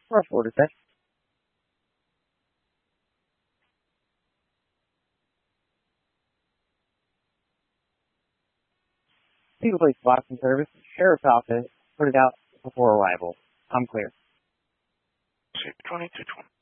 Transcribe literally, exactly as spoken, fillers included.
Rush order set. People place box in service. Sheriff's office. Put it out before arrival. I'm clear. twenty-two twenty.